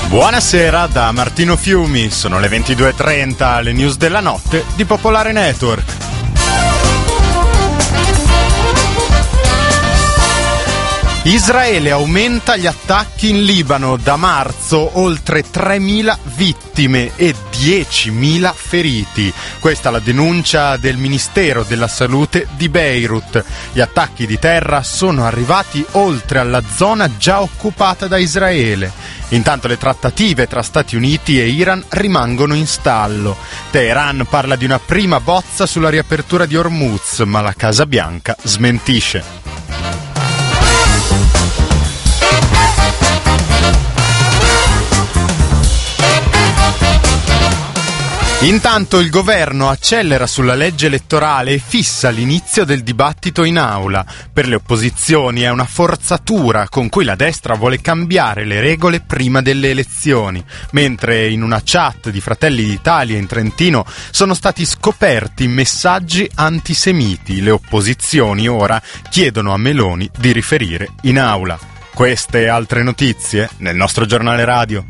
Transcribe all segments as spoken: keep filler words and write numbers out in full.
Buonasera da Martino Fiumi, sono le ventidue e trenta, le news della notte di Popolare Network. Israele aumenta gli attacchi in Libano, da marzo oltre tremila vittime e diecimila feriti. Questa è la denuncia del Ministero della Salute di Beirut. Gli attacchi di terra sono arrivati oltre alla zona già occupata da Israele. Intanto le trattative tra Stati Uniti e Iran rimangono in stallo. Teheran parla di una prima bozza sulla riapertura di Hormuz, ma la Casa Bianca smentisce. Intanto il governo accelera sulla legge elettorale e fissa l'inizio del dibattito in aula. Per le opposizioni è una forzatura con cui la destra vuole cambiare le regole prima delle elezioni, mentre in una chat di Fratelli d'Italia in Trentino sono stati scoperti messaggi antisemiti. Le opposizioni ora chiedono a Meloni di riferire in aula. Queste e altre notizie nel nostro giornale radio.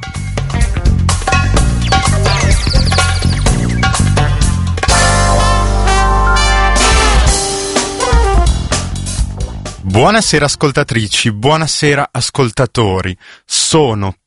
Buonasera ascoltatrici, buonasera ascoltatori. Sono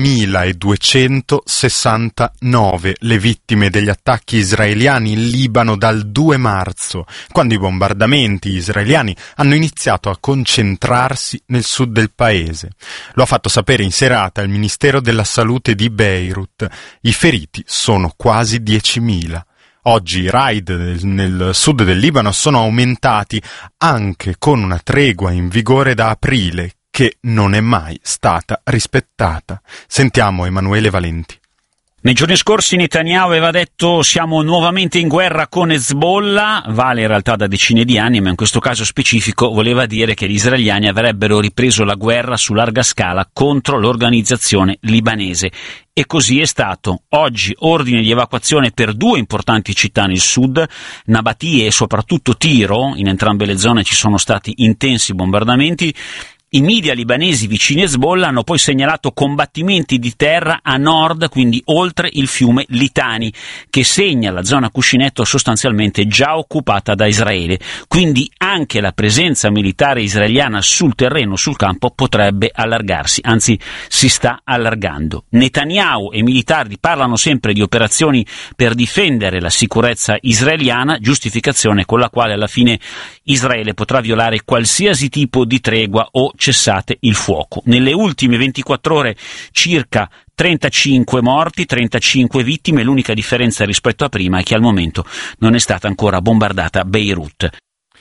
tremiladuecentosessantanove le vittime degli attacchi israeliani in Libano dal due marzo, quando i bombardamenti israeliani hanno iniziato a concentrarsi nel sud del paese. Lo ha fatto sapere in serata il Ministero della Salute di Beirut. I feriti sono quasi diecimila. Oggi i raid nel sud del Libano sono aumentati anche con una tregua in vigore da aprile che non è mai stata rispettata. Sentiamo Emanuele Valenti. Nei giorni scorsi Netanyahu aveva detto siamo nuovamente in guerra con Hezbollah, vale in realtà da decine di anni, ma in questo caso specifico voleva dire che gli israeliani avrebbero ripreso la guerra su larga scala contro l'organizzazione libanese. E così è stato. Oggi ordine di evacuazione per due importanti città nel sud, Nabatie e soprattutto Tiro, in entrambe le zone ci sono stati intensi bombardamenti. I media libanesi vicini a Hezbollah hanno poi segnalato combattimenti di terra a nord, quindi oltre il fiume Litani, che segna la zona cuscinetto sostanzialmente già occupata da Israele. Quindi anche la presenza militare israeliana sul terreno, sul campo, potrebbe allargarsi, anzi si sta allargando. Netanyahu e i militari parlano sempre di operazioni per difendere la sicurezza israeliana, giustificazione con la quale alla fine Israele potrà violare qualsiasi tipo di tregua o cessate il fuoco. Nelle ultime ventiquattro ore circa trentacinque morti, trentacinque vittime, l'unica differenza rispetto a prima è che al momento non è stata ancora bombardata Beirut.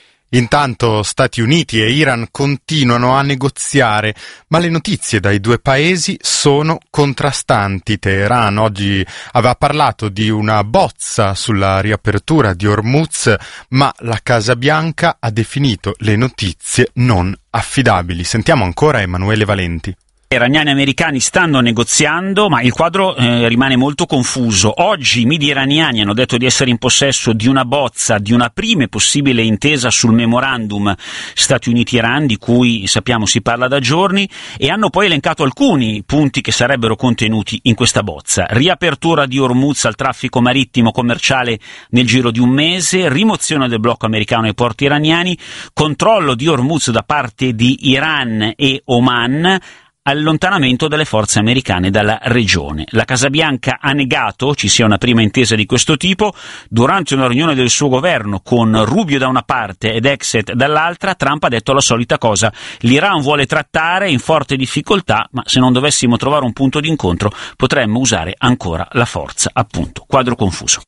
Intanto Stati Uniti e Iran continuano a negoziare, ma le notizie dai due paesi sono contrastanti. Teheran oggi aveva parlato di una bozza sulla riapertura di Hormuz, ma la Casa Bianca ha definito le notizie non affidabili. Sentiamo ancora Emanuele Valenti. I iraniani americani stanno negoziando, ma il quadro eh, rimane molto confuso. Oggi i media iraniani hanno detto di essere in possesso di una bozza, di una prima possibile intesa sul memorandum Stati Uniti-Iran, di cui sappiamo si parla da giorni, e hanno poi elencato alcuni punti che sarebbero contenuti in questa bozza. Riapertura di Hormuz al traffico marittimo commerciale nel giro di un mese, rimozione del blocco americano ai porti iraniani, controllo di Hormuz da parte di Iran e Oman, allontanamento delle forze americane dalla regione. La Casa Bianca ha negato ci sia una prima intesa di questo tipo. Durante una riunione del suo governo con Rubio da una parte ed Exet dall'altra, Trump ha detto la solita cosa: l'Iran vuole trattare, in forte difficoltà, ma se non dovessimo trovare un punto d'incontro potremmo usare ancora la forza, appunto. Quadro confuso.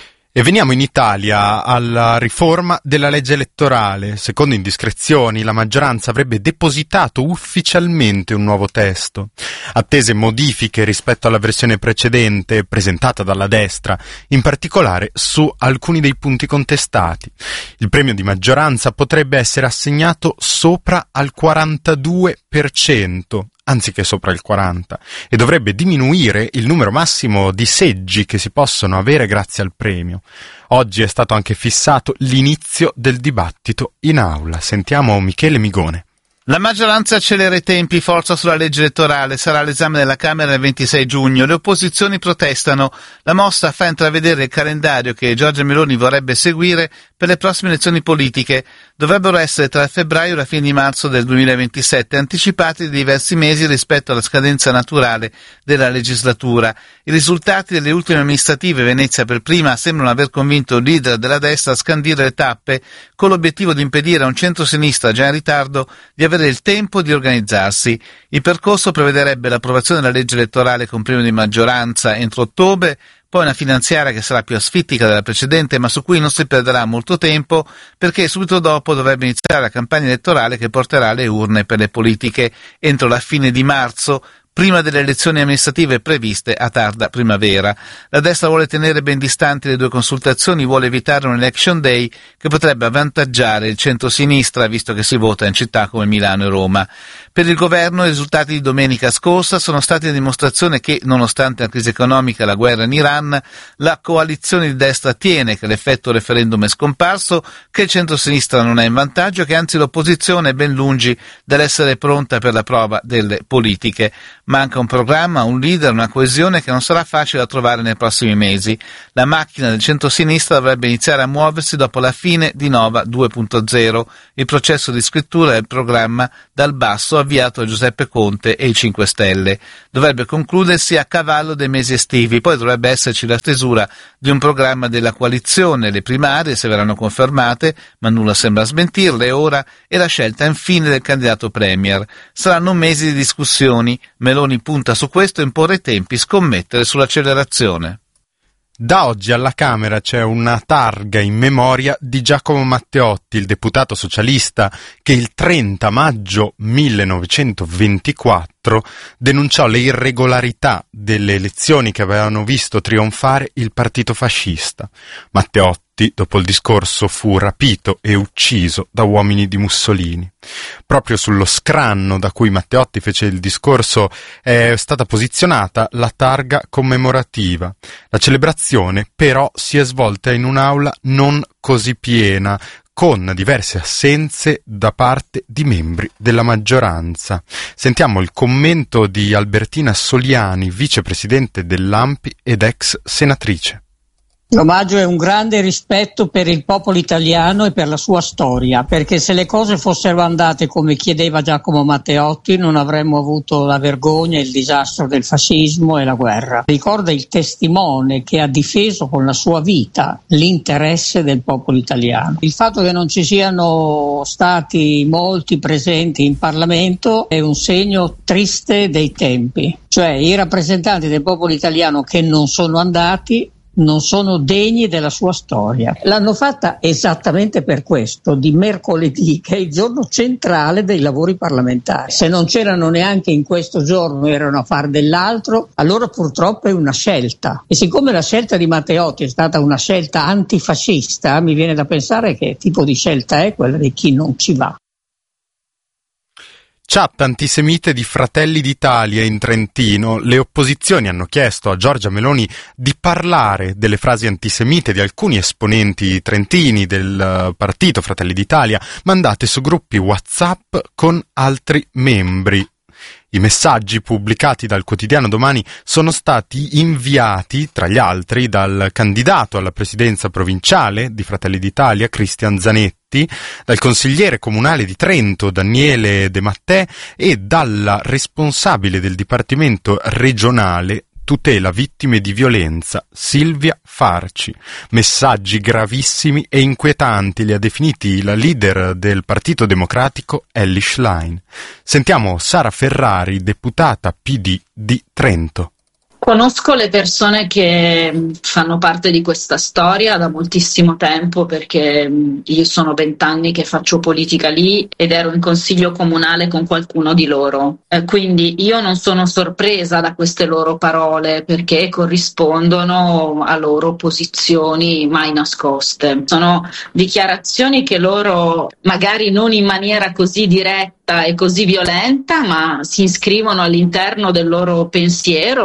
E veniamo in Italia alla riforma della legge elettorale. Secondo indiscrezioni, la maggioranza avrebbe depositato ufficialmente un nuovo testo. Attese modifiche rispetto alla versione precedente presentata dalla destra, in particolare su alcuni dei punti contestati. Il premio di maggioranza potrebbe essere assegnato sopra al quarantadue per cento, anziché sopra il quaranta, e dovrebbe diminuire il numero massimo di seggi che si possono avere grazie al premio. Oggi è stato anche fissato l'inizio del dibattito in aula. Sentiamo Michele Migone. La maggioranza accelera i tempi, forza sulla legge elettorale, sarà l'esame della Camera il ventisei giugno. Le opposizioni protestano. La mossa fa intravedere il calendario che Giorgia Meloni vorrebbe seguire per le prossime elezioni politiche. Dovrebbero essere tra febbraio e la fine di marzo del duemilaventisette, anticipati di diversi mesi rispetto alla scadenza naturale della legislatura. I risultati delle ultime amministrative, Venezia per prima, sembrano aver convinto il leader della destra a scandire le tappe con l'obiettivo di impedire a un centro-sinistra già in ritardo di avere il tempo di organizzarsi. Il percorso prevederebbe l'approvazione della legge elettorale con premio di maggioranza entro ottobre, poi una finanziaria che sarà più asfittica della precedente, ma su cui non si perderà molto tempo, perché subito dopo dovrebbe iniziare la campagna elettorale che porterà alle urne per le politiche entro la fine di marzo, prima delle elezioni amministrative previste a tarda primavera. La destra vuole tenere ben distanti le due consultazioni, vuole evitare un election day che potrebbe avvantaggiare il centro-sinistra, visto che si vota in città come Milano e Roma. Per il governo i risultati di domenica scorsa sono stati la dimostrazione che, nonostante la crisi economica e la guerra in Iran, la coalizione di destra tiene, che l'effetto referendum è scomparso, che il centro-sinistra non è in vantaggio, che anzi l'opposizione è ben lungi dall'essere pronta per la prova delle politiche. Manca un programma, un leader, una coesione che non sarà facile da trovare nei prossimi mesi. La macchina del centro-sinistra dovrebbe iniziare a muoversi dopo la fine di Nova due punto zero, il processo di scrittura del programma dal basso avviato da Giuseppe Conte e i cinque Stelle. Dovrebbe concludersi a cavallo dei mesi estivi, poi dovrebbe esserci la stesura di un programma della coalizione, le primarie se verranno confermate, ma nulla sembra smentirle ora, e la scelta infine del candidato premier. Saranno mesi di discussioni. Meloni punta su questo, imporre tempi, scommettere sull'accelerazione. Da oggi alla Camera c'è una targa in memoria di Giacomo Matteotti, il deputato socialista che il trenta maggio millenovecentoventiquattro denunciò le irregolarità delle elezioni che avevano visto trionfare il partito fascista. Matteotti, dopo il discorso, fu rapito e ucciso da uomini di Mussolini. Proprio sullo scranno da cui Matteotti fece il discorso è stata posizionata la targa commemorativa. La celebrazione però si è svolta in un'aula non così piena, con diverse assenze da parte di membri della maggioranza. Sentiamo il commento di Albertina Soliani, vicepresidente dell'A M P I ed ex senatrice. L'omaggio è un grande rispetto per il popolo italiano e per la sua storia, perché se le cose fossero andate come chiedeva Giacomo Matteotti non avremmo avuto la vergogna e il disastro del fascismo e la guerra. Ricorda il testimone che ha difeso con la sua vita l'interesse del popolo italiano. Il fatto che non ci siano stati molti presenti in Parlamento è un segno triste dei tempi, cioè i rappresentanti del popolo italiano che non sono andati non sono degni della sua storia. L'hanno fatta esattamente per questo, di mercoledì, che è il giorno centrale dei lavori parlamentari. Se non c'erano neanche in questo giorno, erano a far dell'altro, allora purtroppo è una scelta. E siccome la scelta di Matteotti è stata una scelta antifascista, mi viene da pensare che tipo di scelta è quella di chi non ci va. Chat antisemite di Fratelli d'Italia in Trentino. Le opposizioni hanno chiesto a Giorgia Meloni di parlare delle frasi antisemite di alcuni esponenti trentini del partito Fratelli d'Italia mandate su gruppi WhatsApp con altri membri. I messaggi pubblicati dal quotidiano Domani sono stati inviati, tra gli altri, dal candidato alla presidenza provinciale di Fratelli d'Italia, Cristian Zanetti, dal consigliere comunale di Trento, Daniele De Mattè, e dalla responsabile del Dipartimento regionale Tutela Vittime di Violenza, Silvia Farci. Messaggi gravissimi e inquietanti li ha definiti la leader del Partito Democratico, Elly Schlein. Sentiamo Sara Ferrari, deputata P D di Trento. Conosco le persone che fanno parte di questa storia da moltissimo tempo, perché io sono vent'anni che faccio politica lì ed ero in consiglio comunale con qualcuno di loro. Eh, quindi io non sono sorpresa da queste loro parole, perché corrispondono a loro posizioni mai nascoste. Sono dichiarazioni che loro, magari non in maniera così diretta e così violenta, ma si iscrivono all'interno del loro pensiero, di una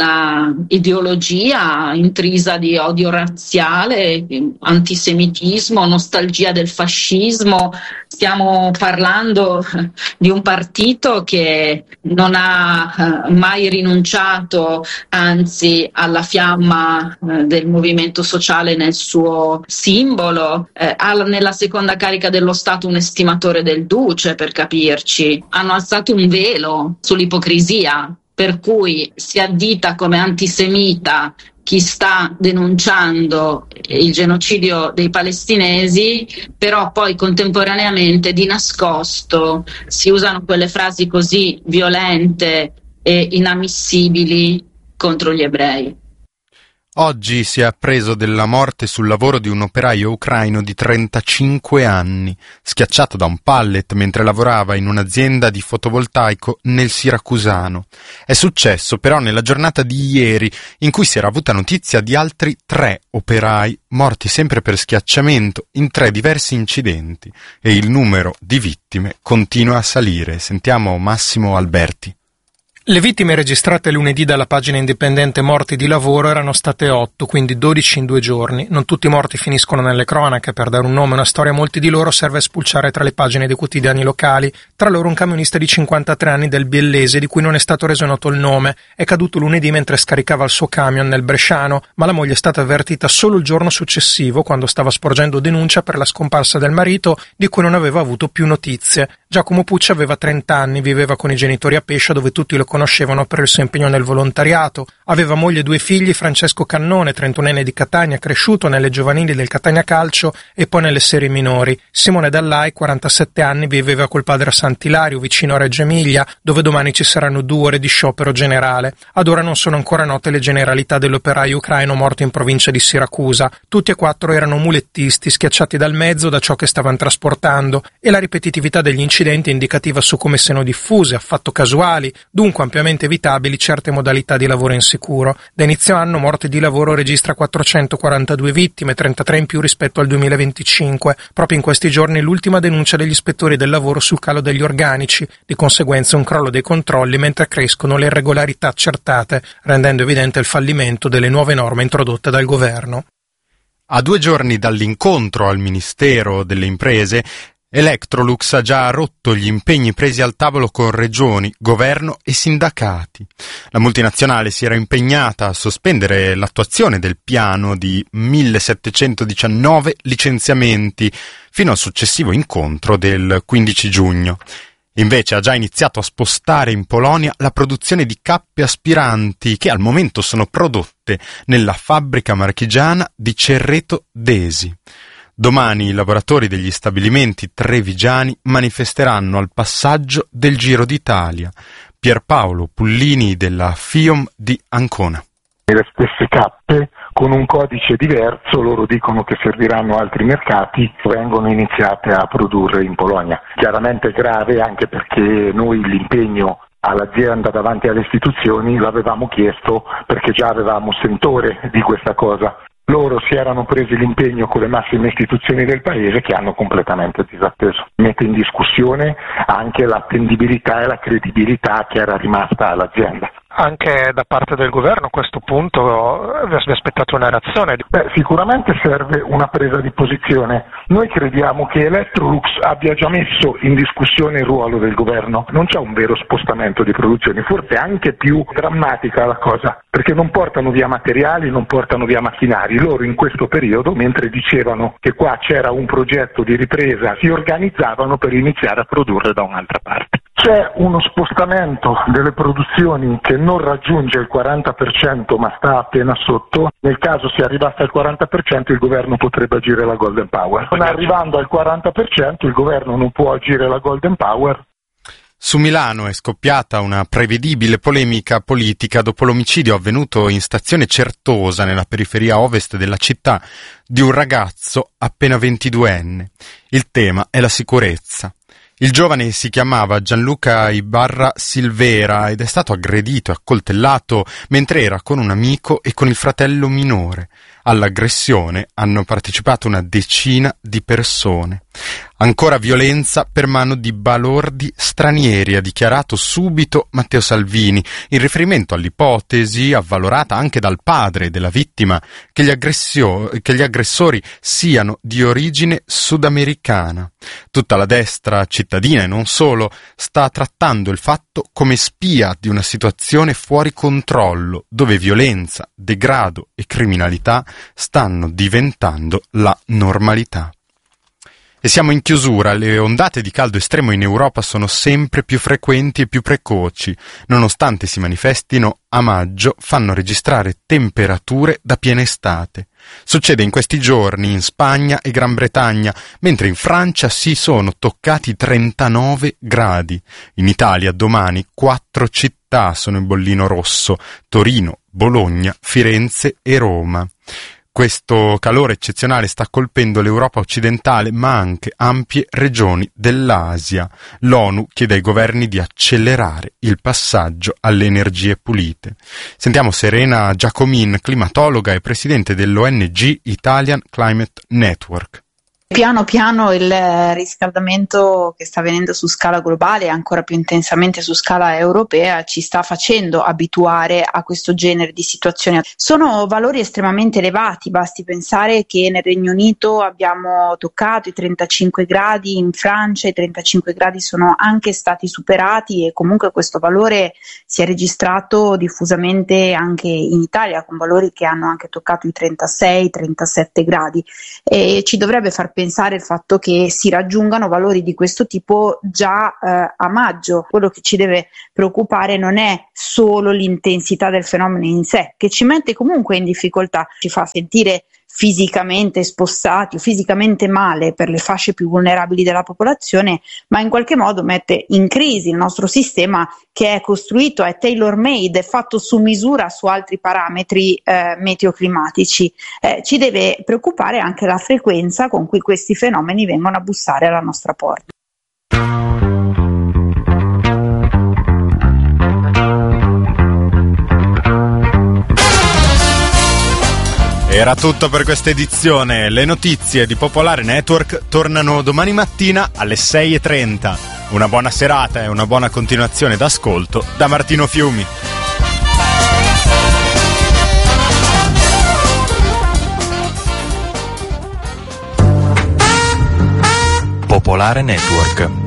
una ideologia intrisa di odio razziale, antisemitismo, nostalgia del fascismo. Stiamo parlando di un partito che non ha mai rinunciato, anzi, alla fiamma del movimento sociale nel suo simbolo, eh, ha nella seconda carica dello Stato un estimatore del duce, per capirci. Hanno alzato un velo sull'ipocrisia, per cui si addita come antisemita chi sta denunciando il genocidio dei palestinesi, però poi contemporaneamente di nascosto si usano quelle frasi così violente e inammissibili contro gli ebrei. Oggi si è appreso della morte sul lavoro di un operaio ucraino di trentacinque anni, schiacciato da un pallet mentre lavorava in un'azienda di fotovoltaico nel Siracusano. È successo però nella giornata di ieri, in cui si era avuta notizia di altri tre operai morti sempre per schiacciamento in tre diversi incidenti, e il numero di vittime continua a salire. Sentiamo Massimo Alberti. Le vittime registrate lunedì dalla pagina indipendente Morti di lavoro erano state otto, quindi dodici in due giorni. Non tutti i morti finiscono nelle cronache. Per dare un nome e una storia a molti di loro serve spulciare tra le pagine dei quotidiani locali. Tra loro un camionista di cinquantatré anni del Biellese, di cui non è stato reso noto il nome. È caduto lunedì mentre scaricava il suo camion nel Bresciano, ma la moglie è stata avvertita solo il giorno successivo, quando stava sporgendo denuncia per la scomparsa del marito, di cui non aveva avuto più notizie. Giacomo Pucci aveva trenta anni, viveva con i genitori a Pescia, dove tutti lo conoscevano per il suo impegno nel volontariato. Aveva moglie e due figli, Francesco Cannone, trentunenne di Catania, cresciuto nelle giovanili del Catania Calcio e poi nelle serie minori. Simone Dallai, quarantasette anni, viveva col padre a Sant'Ilario, vicino a Reggio Emilia, dove domani ci saranno due ore di sciopero generale. Ad ora non sono ancora note le generalità dell'operaio ucraino morto in provincia di Siracusa. Tutti e quattro erano mulettisti, schiacciati dal mezzo da ciò che stavano trasportando, e la ripetitività degli incidenti è indicativa su come siano diffuse, affatto casuali, dunque ampiamente evitabili certe modalità di lavoro insicuro. Da inizio anno Morti di lavoro registra quattrocentoquarantadue vittime, trentatré in più rispetto al duemilaventicinque. Proprio in questi giorni l'ultima denuncia degli ispettori del lavoro sul calo degli organici, di conseguenza un crollo dei controlli mentre crescono le irregolarità accertate, rendendo evidente il fallimento delle nuove norme introdotte dal governo. A due giorni dall'incontro al Ministero delle Imprese, Electrolux ha già rotto gli impegni presi al tavolo con regioni, governo e sindacati. La multinazionale si era impegnata a sospendere l'attuazione del piano di millesettecentodiciannove licenziamenti fino al successivo incontro del quindici giugno. Invece ha già iniziato a spostare in Polonia la produzione di cappe aspiranti che al momento sono prodotte nella fabbrica marchigiana di Cerreto d'Esi. Domani i lavoratori degli stabilimenti trevigiani manifesteranno al passaggio del Giro d'Italia. Pierpaolo Pullini della FIOM di Ancona. Le stesse cappe con un codice diverso, loro dicono che serviranno altri mercati, vengono iniziate a produrre in Polonia. Chiaramente grave, anche perché noi l'impegno all'azienda davanti alle istituzioni l'avevamo chiesto perché già avevamo sentore di questa cosa. Loro si erano presi l'impegno con le massime istituzioni del paese che hanno completamente disatteso. Mette in discussione anche l'attendibilità e la credibilità che era rimasta all'azienda. Anche da parte del governo a questo punto vi aspettate una reazione? Beh, sicuramente serve una presa di posizione. Noi crediamo che Electrolux abbia già messo in discussione il ruolo del governo. Non c'è un vero spostamento di produzioni, forse anche più drammatica la cosa, perché non portano via materiali, non portano via macchinari. Loro in questo periodo, mentre dicevano che qua c'era un progetto di ripresa, si organizzavano per iniziare a produrre da un'altra parte. C'è uno spostamento delle produzioni che non raggiunge il quaranta per cento ma sta appena sotto. Nel caso si arrivasse al quaranta per cento il governo potrebbe agire la Golden Power. Non arrivando al quaranta per cento il governo non può agire la Golden Power. Su Milano è scoppiata una prevedibile polemica politica dopo l'omicidio avvenuto in stazione Certosa, nella periferia ovest della città, di un ragazzo appena ventiduenne. Il tema è la sicurezza. Il giovane si chiamava Gianluca Ibarra Silvera ed è stato aggredito e accoltellato mentre era con un amico e con il fratello minore. All'aggressione hanno partecipato una decina di persone. Ancora violenza per mano di balordi stranieri, ha dichiarato subito Matteo Salvini, in riferimento all'ipotesi, avvalorata anche dal padre della vittima, che gli, aggressio- che gli aggressori siano di origine sudamericana. Tutta la destra cittadina e non solo sta trattando il fatto come spia di una situazione fuori controllo, dove violenza, degrado e criminalità stanno diventando la normalità. E siamo in chiusura, le ondate di caldo estremo in Europa sono sempre più frequenti e più precoci, nonostante si manifestino a maggio, fanno registrare temperature da piena estate. Succede in questi giorni in Spagna e Gran Bretagna, mentre in Francia si sono toccati i trentanove gradi. In Italia domani quattro città sono in bollino rosso: Torino, Bologna, Firenze e Roma. Questo calore eccezionale sta colpendo l'Europa occidentale, ma anche ampie regioni dell'Asia. L'ONU chiede ai governi di accelerare il passaggio alle energie pulite. Sentiamo Serena Giacomin, climatologa e presidente dell'O N G Italian Climate Network. Piano piano il riscaldamento che sta avvenendo su scala globale e ancora più intensamente su scala europea ci sta facendo abituare a questo genere di situazioni. Sono valori estremamente elevati, basti pensare che nel Regno Unito abbiamo toccato i trentacinque gradi, in Francia i trentacinque gradi sono anche stati superati e comunque questo valore si è registrato diffusamente anche in Italia, con valori che hanno anche toccato i trentasei trentasette gradi, e ci dovrebbe far pensare il fatto che si raggiungano valori di questo tipo già eh, a maggio. Quello che ci deve preoccupare non è solo l'intensità del fenomeno in sé, che ci mette comunque in difficoltà, ci fa sentire fisicamente spostati o fisicamente male per le fasce più vulnerabili della popolazione, ma in qualche modo mette in crisi il nostro sistema, che è costruito, è tailor made, è fatto su misura su altri parametri eh, meteoclimatici. Eh, ci deve preoccupare anche la frequenza con cui questi fenomeni vengono a bussare alla nostra porta. Era tutto per questa edizione. Le notizie di Popolare Network tornano domani mattina alle sei e trenta. Una buona serata e una buona continuazione d'ascolto da Martino Fiumi. Popolare Network.